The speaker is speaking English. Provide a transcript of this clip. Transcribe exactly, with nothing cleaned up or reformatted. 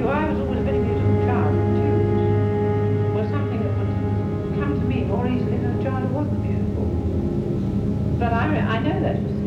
I was always a very beautiful child, tunes was something that would come to me more easily than a child who wasn't beautiful. But I, I know that was